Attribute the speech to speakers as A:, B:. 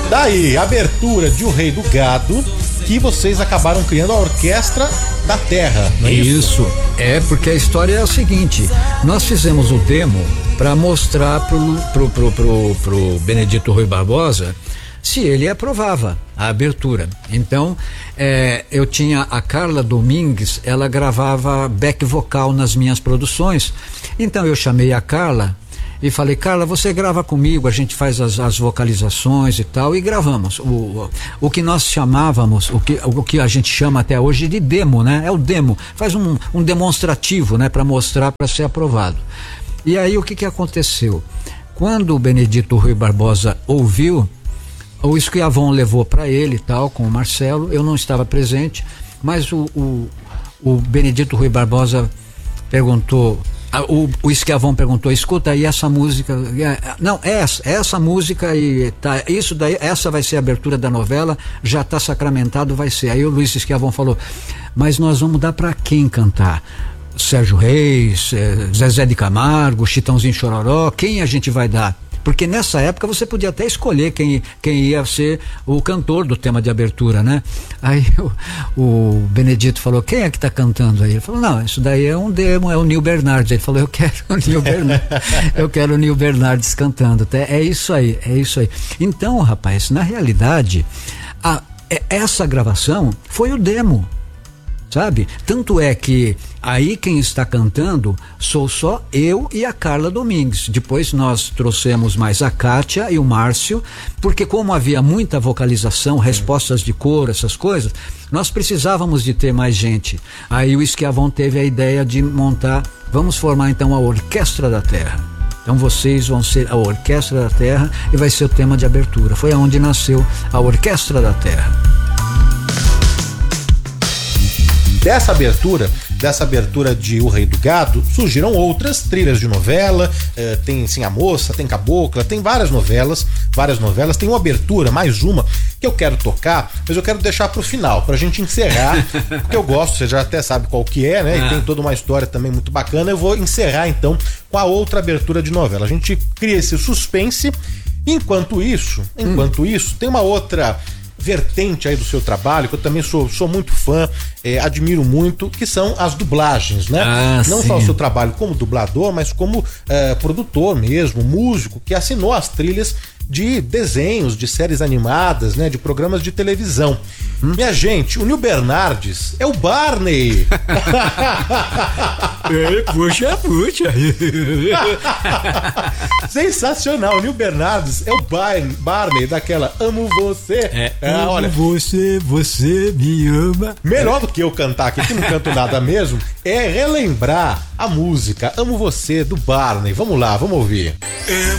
A: Daí, abertura de O Rei do Gado, que vocês acabaram criando a Orquestra da Terra, não é isso?
B: Isso, porque a história é a seguinte: nós fizemos o demo para mostrar pro Benedito Rui Barbosa se ele aprovava a abertura. Então, eu tinha a Carla Domingues, ela gravava back vocal nas minhas produções, então eu chamei a Carla e falei: Carla, você grava comigo, a gente faz as vocalizações e tal, e gravamos o que nós chamávamos, o que a gente chama até hoje de demo, né? É o demo, faz um demonstrativo, né? Para mostrar, para ser aprovado. E aí o que aconteceu? Quando o Benedito Rui Barbosa ouviu, o Schiavon levou para ele e tal, com o Marcelo, eu não estava presente, mas o Benedito Rui Barbosa perguntou, o Schiavon perguntou: escuta aí essa música, não, essa música e tá, isso daí, essa vai ser a abertura da novela, já está sacramentado, vai ser. Aí o Luiz Schiavon falou: mas nós vamos dar para quem cantar? Sérgio Reis, Zezé de Camargo, Chitãozinho Chororó, quem a gente vai dar? Porque nessa época você podia até escolher quem ia ser o cantor do tema de abertura, né? Aí o Benedito falou: quem é que tá cantando aí? Ele falou: não, isso daí é um demo, é o Nil Bernardes. Ele falou: eu quero o Nil Bernardes, eu quero o Nil Bernardes cantando. É isso aí, é isso aí. Então, rapaz, na realidade, essa gravação foi o demo, sabe? Tanto é que aí quem está cantando sou só eu e a Carla Domingues. Depois nós trouxemos mais a Kátia e o Márcio, porque como havia muita vocalização, respostas de coro, essas coisas, nós precisávamos de ter mais gente. Aí o Schiavon teve a ideia de montar, vamos formar então a Orquestra da Terra. Então vocês vão ser a Orquestra da Terra e vai ser o tema de abertura. Foi onde nasceu a Orquestra da Terra.
A: Dessa abertura de O Rei do Gado, surgiram outras trilhas de novela, tem Sim a Moça, tem Cabocla, tem várias novelas, tem uma abertura, mais uma, que eu quero tocar, mas eu quero deixar pro final, pra gente encerrar, porque eu gosto, você já até sabe qual que é, né? E tem toda uma história também muito bacana. Eu vou encerrar então com a outra abertura de novela. A gente cria esse suspense, enquanto isso, tem uma outra vertente aí do seu trabalho, que eu também sou muito fã, admiro muito, que são as dublagens, né? Não só o seu trabalho como dublador, mas como produtor mesmo, músico, que assinou as trilhas de desenhos, de séries animadas, né? De programas de televisão. Minha gente, o Nil Bernardes é o Barney.
B: Puxa.
A: Sensacional, o Nil Bernardes é o Barney daquela Amo Você.
B: Olha, você me ama.
A: Melhor do que eu cantar aqui, que não canto nada mesmo, é relembrar a música Amo Você do Barney. Vamos lá, vamos ouvir.